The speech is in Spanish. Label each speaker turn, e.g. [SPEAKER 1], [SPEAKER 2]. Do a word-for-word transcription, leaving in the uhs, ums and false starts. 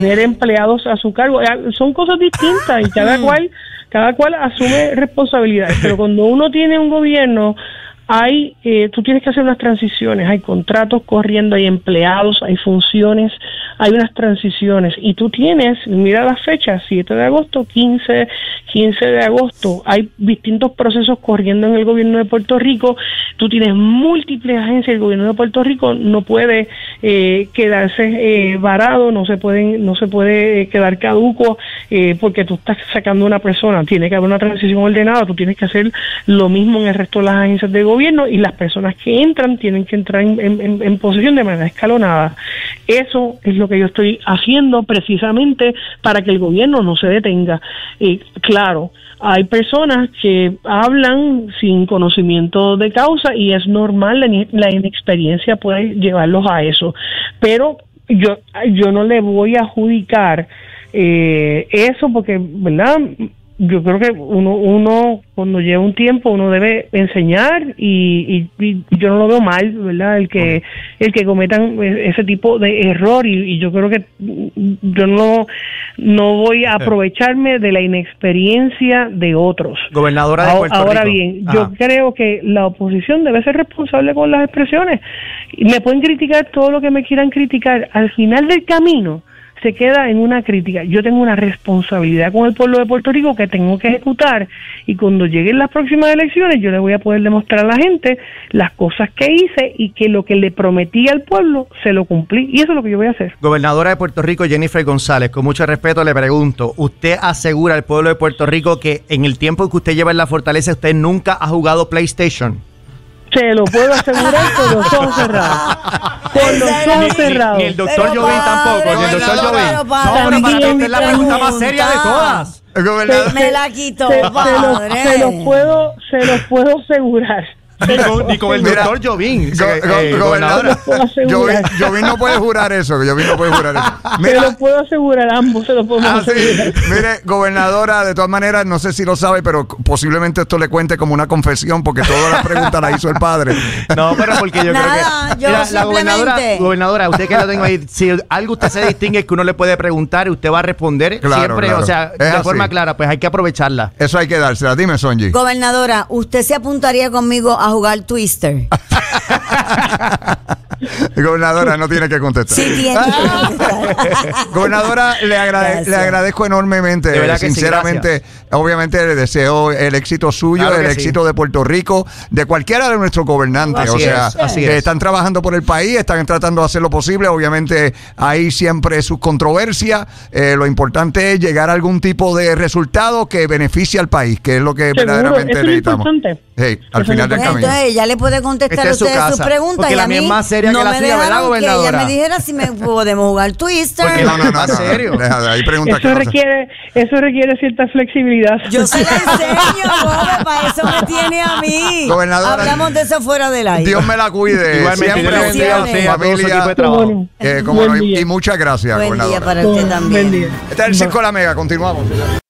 [SPEAKER 1] tener empleados a su cargo. Son cosas distintas y cada cual, cada cual asume responsabilidades. Pero cuando uno tiene un gobierno, hay, eh, tú tienes que hacer unas transiciones, hay contratos corriendo, hay empleados, hay funciones, hay unas transiciones y tú tienes, mira las fechas, siete de agosto, quince, quince de agosto, hay distintos procesos corriendo en el gobierno de Puerto Rico, tú tienes múltiples agencias, el gobierno de Puerto Rico no puede eh, quedarse eh, varado, no se puede, no se puede quedar caduco eh, porque tú estás sacando a una persona, tiene que haber una transición ordenada, tú tienes que hacer lo mismo en el resto de las agencias de gobierno y las personas que entran tienen que entrar en, en, en posición de manera escalonada. Eso es lo que yo estoy haciendo precisamente para que el gobierno no se detenga. Eh, claro, hay personas que hablan sin conocimiento de causa y es normal, la, la inexperiencia puede llevarlos a eso, pero yo, yo no le voy a adjudicar eh, eso porque, ¿verdad?, yo creo que uno, uno cuando lleva un tiempo, uno debe enseñar y, y, y yo no lo veo mal, ¿verdad? El que el que cometan ese tipo de error y, y yo creo que yo no no voy a aprovecharme de la inexperiencia de otros.
[SPEAKER 2] Gobernadora de Puerto
[SPEAKER 1] Ahora
[SPEAKER 2] Rico.
[SPEAKER 1] bien,
[SPEAKER 2] Ajá.
[SPEAKER 1] yo creo que la oposición debe ser responsable con las expresiones. Me pueden criticar todo lo que me quieran criticar. Al final del camino se queda en una crítica. Yo tengo una responsabilidad con el pueblo de Puerto Rico que tengo que ejecutar y cuando lleguen las próximas elecciones yo le voy a poder demostrar a la gente las cosas que hice y que lo que le prometí al pueblo se lo cumplí y eso es lo que yo voy a hacer.
[SPEAKER 2] Gobernadora de Puerto Rico, Jennifer González, con mucho respeto le pregunto, ¿usted asegura al pueblo de Puerto Rico que en el tiempo que usted lleva en la fortaleza usted nunca ha jugado PlayStation?
[SPEAKER 1] Se lo puedo asegurar con los ojos cerrados. Con los ojos cerrados.
[SPEAKER 2] Ni el doctor Jovín tampoco, ni el doctor Jovín. No, pero para usted es la pregunta más seria de todas.
[SPEAKER 3] Se, me la quitó,
[SPEAKER 1] se, padre. Se los puedo, se los puedo asegurar.
[SPEAKER 2] Ni con, ni con el Mira, doctor Jovín.
[SPEAKER 4] Go, go, eh, gobernadora. Jovín, Jovín no puede jurar eso. Jovín no puede jurar eso.
[SPEAKER 1] Mira, se lo puedo asegurar, ambos se lo podemos ah, asegurar.
[SPEAKER 4] Sí. Mire, gobernadora, de todas maneras, no sé si lo sabe, pero posiblemente esto le cuente como una confesión, porque todas las preguntas las hizo el padre.
[SPEAKER 2] No, pero porque yo
[SPEAKER 3] Nada,
[SPEAKER 2] creo que
[SPEAKER 3] yo
[SPEAKER 2] mira,
[SPEAKER 3] simplemente...
[SPEAKER 2] la gobernadora, gobernadora, usted que lo tengo ahí, si algo usted se distingue es que uno le puede preguntar y usted va a responder claro, siempre, claro. o sea, es de así. Forma clara, pues hay que aprovecharla.
[SPEAKER 4] Eso hay que dársela. Dime, Sonji.
[SPEAKER 3] Gobernadora, ¿usted se apuntaría conmigo a jugar Twister?
[SPEAKER 4] Gobernadora, no tiene que contestar.
[SPEAKER 3] Sí, tiene que contestar.
[SPEAKER 4] Gobernadora, le, agrade le agradezco enormemente. De sinceramente, sí, obviamente le deseo el éxito suyo, claro el éxito sí. de Puerto Rico, de cualquiera de nuestros gobernantes. Así o sea, es, así eh, es. están trabajando por el país, están tratando de hacer lo posible. Obviamente, hay siempre sus controversias. Eh, lo importante es llegar a algún tipo de resultado que beneficie al país, que es lo que
[SPEAKER 1] Seguro,
[SPEAKER 4] verdaderamente
[SPEAKER 1] eso
[SPEAKER 4] necesitamos.
[SPEAKER 1] Es
[SPEAKER 4] hey, al final del camino.
[SPEAKER 3] Entonces, ella le puede contestar a ustedes sus preguntas.
[SPEAKER 2] Porque
[SPEAKER 3] y
[SPEAKER 2] la
[SPEAKER 3] a mí
[SPEAKER 2] mía es más seria
[SPEAKER 3] no
[SPEAKER 2] que la
[SPEAKER 3] me
[SPEAKER 2] suya, ¿verdad, gobernadora?
[SPEAKER 3] Que ella me dijera si me podemos jugar Twister.
[SPEAKER 2] Porque no, no, no, no, no serio.
[SPEAKER 4] Deja de ahí preguntas
[SPEAKER 1] eso requiere, eso requiere cierta flexibilidad.
[SPEAKER 3] Yo se la enseño, Bobe, para eso me tiene a mí.
[SPEAKER 4] Gobernadora,
[SPEAKER 3] hablamos de eso fuera del aire.
[SPEAKER 4] Dios me la cuide.
[SPEAKER 2] Igualmente,
[SPEAKER 4] siempre
[SPEAKER 2] Dios bendiga a usted, a todo su equipo de trabajo.
[SPEAKER 4] Eh, como no, y, y muchas gracias,
[SPEAKER 3] Buen
[SPEAKER 4] gobernadora.
[SPEAKER 3] día para usted también.
[SPEAKER 1] Buen día.
[SPEAKER 4] Este es el Circo de la Mega, continuamos.